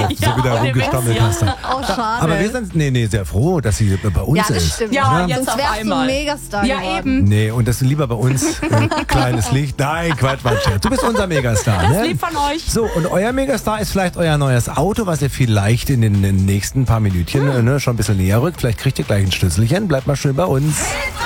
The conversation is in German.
so wieder rumgestammelt hast. Oh, schade. Aber wir sind sehr froh, dass sie bei uns ja, das ist. stimmt. Ja, Ja. jetzt Sonst auf wärst du einmal. ein Megastar Ja, geworden. eben. Nee, und das lieber bei uns. Kleines Licht. Nein, Quatsch, Scherz. Du bist unser Megastar. Das Ne? ist lieb von euch. So, und euer Megastar ist vielleicht euer neues Auto, was ihr vielleicht in den nächsten paar Minütchen schon ein bisschen näher rückt. Vielleicht kriegt ihr gleich ein Schlüsselchen. Bleibt mal schön bei uns.